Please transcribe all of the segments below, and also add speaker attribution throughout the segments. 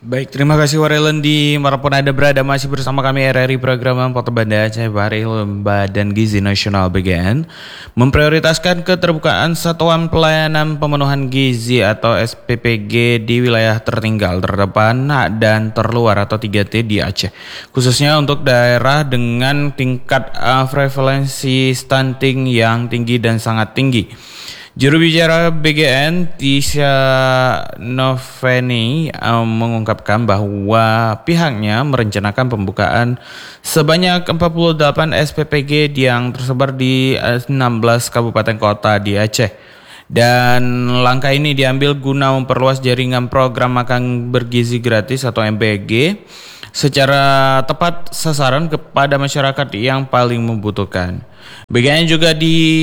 Speaker 1: Baik, terima kasih Warelen di manapun Anda berada, masih bersama kami RRI Program Kota Banda Aceh Baril Badan Gizi Nasional BGN memprioritaskan keterbukaan Satuan Pelayanan Pemenuhan Gizi atau SPPG di wilayah tertinggal, terdepan dan terluar atau 3T di Aceh, khususnya untuk daerah dengan tingkat prevalensi stunting yang tinggi dan sangat tinggi. Juru bicara BGN Tisha Noveni mengungkapkan bahwa pihaknya merencanakan pembukaan sebanyak 48 SPPG yang tersebar di 16 kabupaten kota di Aceh. Dan langkah ini diambil guna memperluas jaringan program makan bergizi gratis atau MBG secara tepat sasaran kepada masyarakat yang paling membutuhkan. BGN juga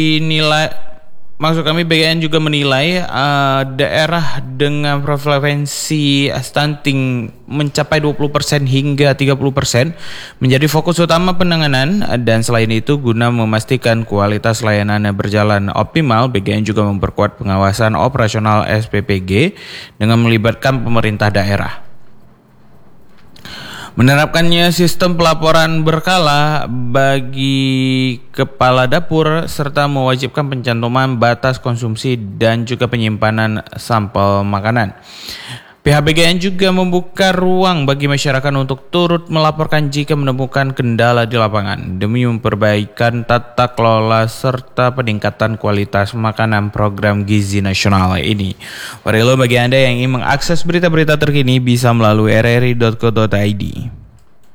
Speaker 1: BGN juga menilai daerah dengan prevalensi stunting mencapai 20% hingga 30% menjadi fokus utama penanganan, dan selain itu guna memastikan kualitas layanan berjalan optimal, BGN juga memperkuat pengawasan operasional SPPG dengan melibatkan pemerintah daerah. Menerapkannya sistem pelaporan berkala bagi kepala dapur serta mewajibkan pencantuman batas konsumsi dan juga penyimpanan sampel makanan. Pihak BGN juga membuka ruang bagi masyarakat untuk turut melaporkan jika menemukan kendala di lapangan demi memperbaikan tata kelola serta peningkatan kualitas makanan program gizi nasional ini. Warilo, bagi Anda yang ingin mengakses berita-berita terkini bisa melalui rri.co.id.